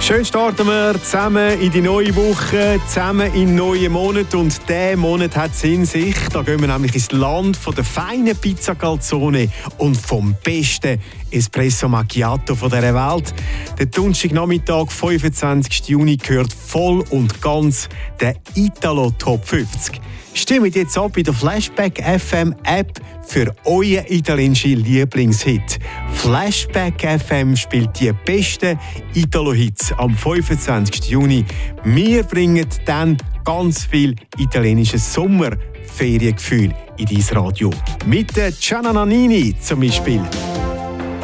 Schön starten wir zusammen in die neue Woche, zusammen in den neuen Monat. Und dieser Monat hat es in sich. Da gehen wir nämlich ins Land von der feinen Pizza Calzone und vom besten Espresso Macchiato von dieser Welt. Der Donnerstagnachmittag, 25. Juni, gehört voll und ganz der Italo Top 50. Stimmt jetzt ab in der Flashback FM App für euren italienischen Lieblingshit. Flashback FM spielt die besten Italo-Hits am 25. Juni. Wir bringen dann ganz viel italienisches Sommerferiengefühl in dein Radio. Mit der Gianna Nannini zum Beispiel.